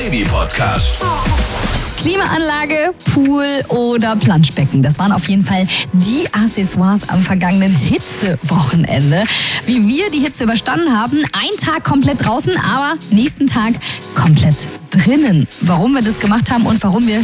Baby-Podcast. Klimaanlage, Pool oder Planschbecken. Das waren auf jeden Fall die Accessoires am vergangenen Hitzewochenende. Wie wir die Hitze überstanden haben, ein Tag komplett draußen, aber nächsten Tag komplett drinnen. Warum wir das gemacht haben und warum wir